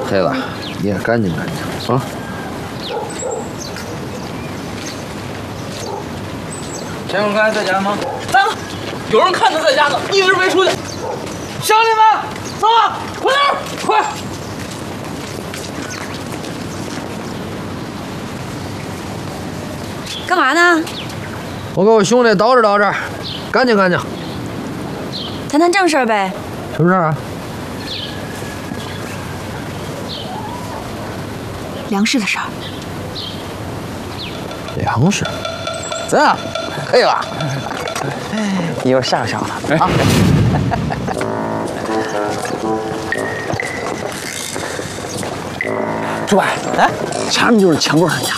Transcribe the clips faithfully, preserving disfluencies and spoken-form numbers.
黑子，你也干净干净啊！ 陈永刚在家吗？在呢，有人看他在家呢，一直没出去。乡亲们，走啊，快点，快！ 干嘛呢？ 我跟我兄弟捯饬捯饬，干净干净。 谈谈正事儿呗。 什么事儿啊？ 粮食的事儿。 粮食？ 怎样？可以吧？ 一会儿上上了啊！ 朱柏，哎，前面就是强棍他家。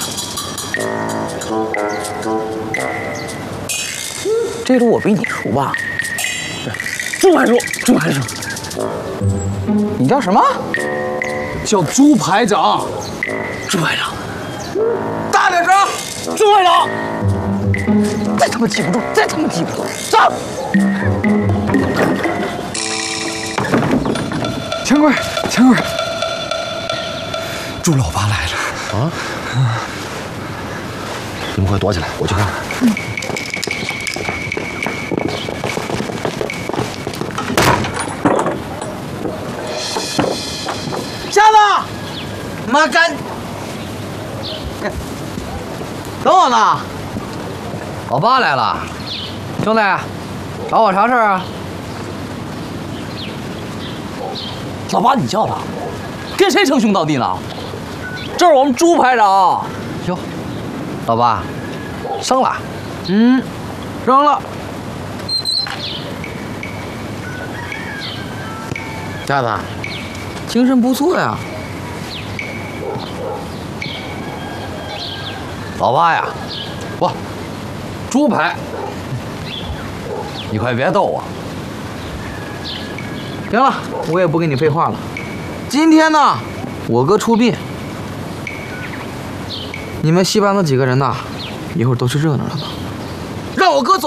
这路我比你熟吧？朱排叔，朱排叔，你叫什么？叫朱排长。朱排长，大点声！朱排长，再他妈记不住，再他妈记不住，上！ 强棍，强棍，朱老八来了啊！你们快躲起来，我去看看。嗯瞎子，妈干！等我呢。 老八来了，兄弟，找我啥事儿啊？ 老八，你叫他，跟谁称兄道弟呢？这是我们朱排长。 哟，老八，升了？ 嗯，升了。瞎子，精神不错呀。 老八呀，不，猪排，你快别逗我。 行了，我也不跟你废话了。今天呢，我哥出殡，你们戏班子几个人呐，一会儿都去热闹热闹，让我哥走。